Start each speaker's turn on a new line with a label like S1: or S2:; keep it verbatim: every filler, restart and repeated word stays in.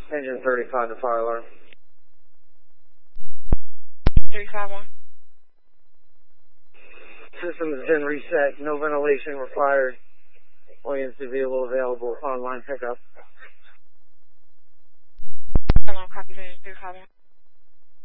S1: Engine thirty-five to fire alarm.
S2: three five one.
S1: System has been reset. No ventilation required. Williams to vehicle available. Online pickup.
S2: Hello, copy, three five one.